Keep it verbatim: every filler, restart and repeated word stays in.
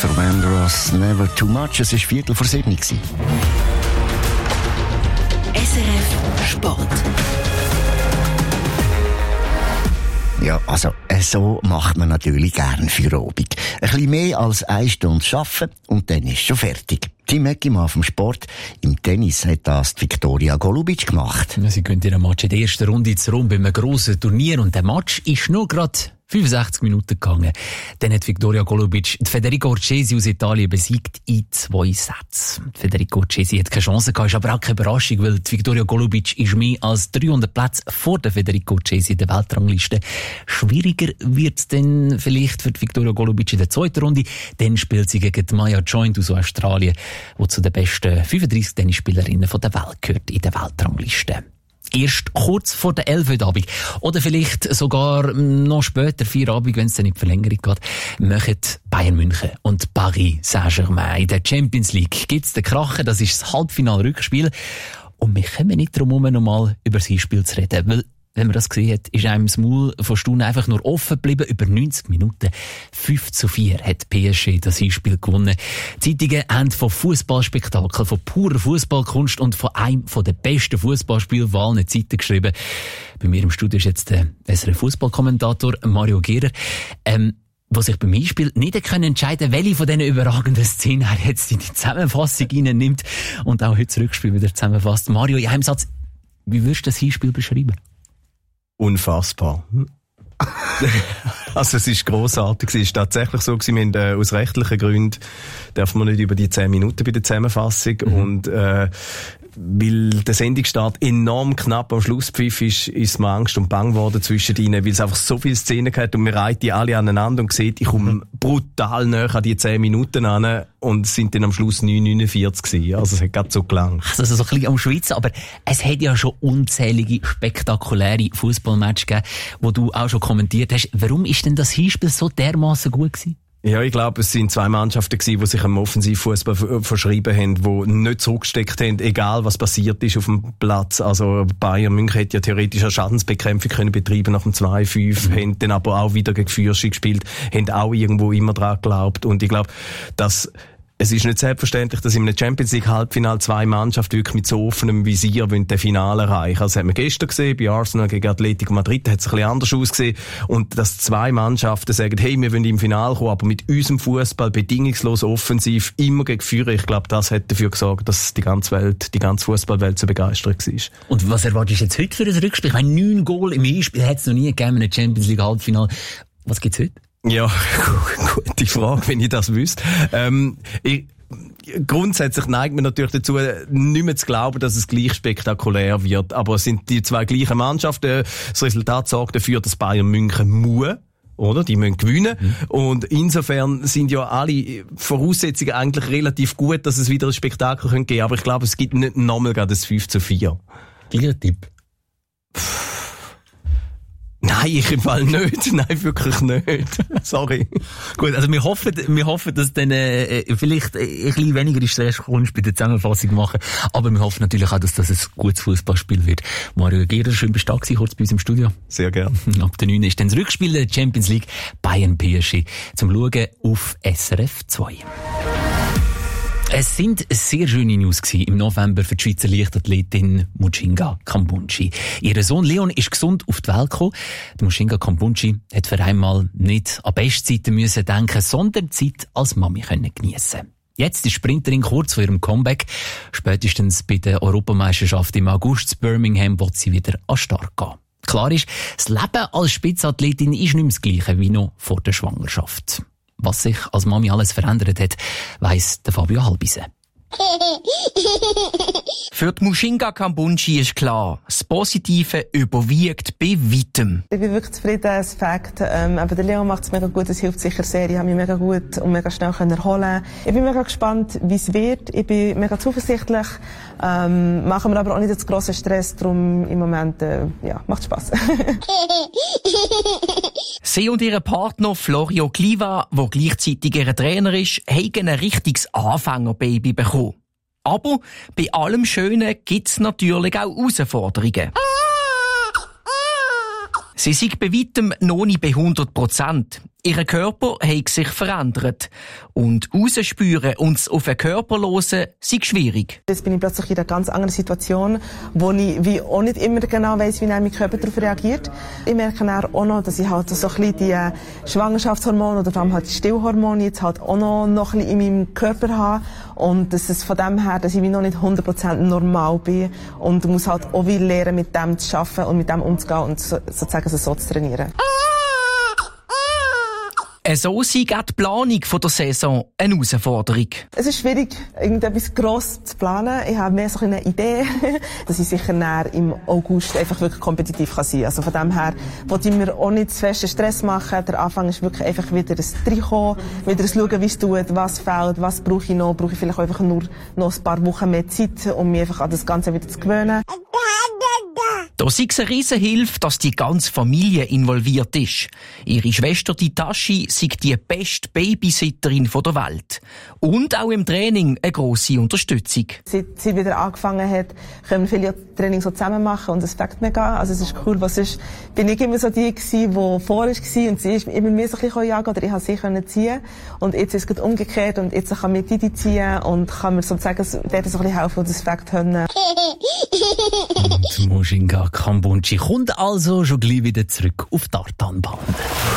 Luther Vandross, Never Too Much. Es war Viertel vor sieben. S R F Sport. Ja, also, so macht man natürlich gern Feierabend. Ein bisschen mehr als eine Stunde arbeiten und dann ist schon fertig. Tim Eckimann vom Sport. Im Tennis hat das Viktoria Golubic gemacht. Ja, sie gehen in einem Match in der ersten Runde ins Rum bei einem grossen Turnier und der Match ist nur gerade fünfundsechzig Minuten gegangen. Dann hat Viktoria Golubic Federico Urcesi aus Italien besiegt in zwei Sätzen. Federico Urcesi hat keine Chance gehabt, ist aber auch keine Überraschung, weil die Viktoria Golubic ist mehr als dreihundert Plätze vor der Federico Urcesi in der Weltrangliste. Schwieriger wird es dann vielleicht für die Viktoria Golubic in der zweiten Runde. Dann spielt sie gegen die Maya Joint aus Australien, die zu den besten fünfunddreissig Tennisspielerinnen der Welt gehört in der Weltrangliste. Erst kurz vor der elf heute Abend. Oder vielleicht sogar noch später, vier Abend, wenn es dann in die Verlängerung geht, machen Bayern München und Paris Saint-Germain in der Champions League. Gibt's den Krachen, das ist das Halbfinal-Rückspiel. Und wir kommen nicht darum herum, noch mal über das Hinspiel zu reden, weil, wenn man das gesehen hat, ist einem das Maul von Stunden einfach nur offen geblieben. Über neunzig Minuten. fünf zu vier hat P S G das Hinspiel gewonnen. Die Zeitungen haben von Fußballspektakel, von purer Fußballkunst und von einem der besten Fußballspiele von allen Zeiten geschrieben. Bei mir im Studio ist jetzt der S R F-Fußballkommentator Mario Gehrer. Ähm, wo sich beim Hinspiel nicht können entscheiden, welche von diesen überragenden Szenen er jetzt in die Zusammenfassung nimmt und auch heute das Rückspiel wieder zusammenfasst. Mario, in einem Satz, wie würdest du das Hinspiel beschreiben? Unfassbar. Also es ist grossartig. Es ist tatsächlich so gewesen, wir haben, äh, aus rechtlichen Gründen darf man nicht über die zehn Minuten bei der Zusammenfassung mhm. und äh, weil der Sendungsstart enorm knapp am Schlusspfiff ist, ist mir Angst und Bang geworden zwischen ihnen, weil es einfach so viele Szenen hat und wir reiten die alle aneinander und sieht, ich komme mhm. brutal näher an die zehn Minuten an und es sind dann am Schluss neun neunundvierzig gewesen. Also es hat gerade so gelangt. Also so ein bisschen am Schwitzen, aber es hat ja schon unzählige spektakuläre Fußballmatches gegeben, wo du auch schon kommentiert hast. Warum ist denn das Hinspiel so dermassen gut gewesen? Ja, ich glaube, es sind zwei Mannschaften gewesen, die sich am Offensivfußball verschrieben haben, die nicht zurückgesteckt haben, egal was passiert ist auf dem Platz. Also Bayern München hätte ja theoretisch eine Schadensbekämpfung können betreiben nach dem zwei fünf, mhm. haben dann aber auch wieder gegen Fürchi gespielt, haben auch irgendwo immer dran geglaubt. Und ich glaube, dass es ist nicht selbstverständlich, dass in einem Champions League Halbfinale zwei Mannschaften wirklich mit so offenem Visier das Finale erreichen. Also das haben wir gestern gesehen, bei Arsenal gegen Atletico Madrid hat es ein bisschen anders ausgesehen. Und dass zwei Mannschaften sagen, hey, wir wollen im Finale kommen, aber mit unserem Fußball bedingungslos offensiv, immer gegen Führer. Ich glaube, das hat dafür gesorgt, dass die ganze Welt, die ganze Fußballwelt so begeistert war. Und was erwartest du jetzt heute für ein Rückspiel? Ich meine, neun Goal im Hinspiel hat es noch nie gegeben in einem Champions League Halbfinale. Was gibt's heute? Ja, gute Frage, wenn ich das wüsste. Ähm, ich, grundsätzlich neigt man natürlich dazu, nicht mehr zu glauben, dass es gleich spektakulär wird. Aber es sind die zwei gleichen Mannschaften. Das Resultat sorgt dafür, dass Bayern München muss. Oder? Die müssen gewinnen. Mhm. Und insofern sind ja alle Voraussetzungen eigentlich relativ gut, dass es wieder ein Spektakel geben könnte. Aber ich glaube, es gibt nicht nochmal gerade das fünf zu vier. Gleicher Tipp. Nein, ich im Fall nicht. Nein, wirklich nicht. Sorry. Gut, also wir hoffen, wir hoffen, dass dann äh, vielleicht ein bisschen weniger Stress kommst bei der Zusammenfassung machen. Aber wir hoffen natürlich auch, dass das ein gutes Fußballspiel wird. Mario Gehrer, schön bist du da gewesen, kurz bei uns im Studio. Sehr gerne. Ab der neun ist dann das Rückspiel der Champions League Bayern P S G zum Schauen auf S R F zwei. Es sind sehr schöne News gewesen im November für die Schweizer Leichtathletin Muchinga Kambunchi. Ihr Sohn Leon ist gesund auf die Welt gekommen. Die Muchinga Kambunchi hat für einmal nicht an Bestzeiten müssen denken, sondern Zeit als Mami können geniessen. Jetzt ist Sprinterin kurz vor ihrem Comeback. Spätestens bei der Europameisterschaft im August in Birmingham wird sie wieder an den Start gehen. Klar ist, das Leben als Spitzathletin ist nicht mehr das Gleiche wie noch vor der Schwangerschaft. Was sich als Mami alles verändert hat, weiss der Fabio Halbise. Für die Muchinga Kambunchi ist klar, das Positive überwiegt bei weitem. Ich bin wirklich zufrieden, das Fakt. Ähm, aber der Leon macht es mega gut, es hilft sicher sehr. Ich habe mich mega gut und mega schnell erholen. Ich bin mega gespannt, wie es wird. Ich bin mega zuversichtlich. Ähm, machen wir aber auch nicht zu grossen Stress, darum im Moment, äh, ja, macht Spass. Sie und ihr Partner Florio Kliva, der gleichzeitig ihr Trainer ist, haben ein richtiges Anfängerbaby bekommen. Aber bei allem Schönen gibt's natürlich auch Herausforderungen. Sie sind bei weitem noch nicht bei hundert Prozent. Ihr Körper hat sich verändert. Und rausspüren und es auf den Körper hören, sei schwierig. Jetzt bin ich plötzlich in einer ganz anderen Situation, wo ich wie auch nicht immer genau weiss, wie mein Körper darauf reagiert. Ich merke auch noch, dass ich halt so ein bisschen die Schwangerschaftshormone oder vor allem halt die Stillhormone jetzt halt auch noch, noch ein bisschen in meinem Körper habe. Und dass es von dem her, dass ich wie noch nicht hundert Prozent normal bin. Und muss halt auch wie lernen, mit dem zu arbeiten und mit dem umzugehen und so, sozusagen so zu trainieren. So sei auch die Planung der Saison eine Herausforderung. Es ist schwierig, irgendetwas gross zu planen. Ich habe mehr so eine Idee, dass ich sicher näher im August einfach wirklich kompetitiv sein kann. Also von dem her wollte ich mir auch nicht zu festen Stress machen. Der Anfang ist wirklich einfach wieder ein Reinkommen, wieder ein Schauen, wie es tut, was fehlt, was brauche ich noch. Brauche ich vielleicht einfach nur noch ein paar Wochen mehr Zeit, um mich einfach an das Ganze wieder zu gewöhnen. Da sei es eine Riesenhilfe, dass die ganze Familie involviert ist. Ihre Schwester, die Tashi, sei die beste Babysitterin der Welt. Und auch im Training eine grosse Unterstützung. Seit sie wieder angefangen hat, können wir viele Training so zusammen machen und es fängt mega. Also es ist cool, was ist, bin ich immer so die gewesen, die vor ist gewesen, und sie ist immer mir so ein bisschen jagen oder ich habe sie können ziehen. Und jetzt ist es gerade umgekehrt und jetzt kann mir die ziehen und kann mir sozusagen dort so ein bisschen helfen, und das fängt können. Und Mujinga Kambunchi kommt also schon gleich wieder zurück auf die Tartanbahn.